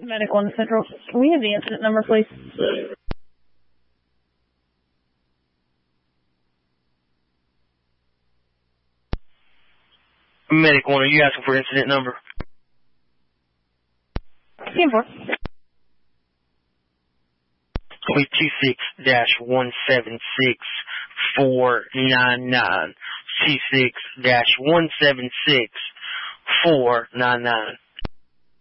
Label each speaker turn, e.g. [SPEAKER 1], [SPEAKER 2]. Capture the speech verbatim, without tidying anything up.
[SPEAKER 1] Medic one Central. Can we have the incident number, please?
[SPEAKER 2] Medic one, are you asking for incident number?
[SPEAKER 1] ten four.
[SPEAKER 2] two six dash one seven six four nine nine. two six dash one seven six four nine nine.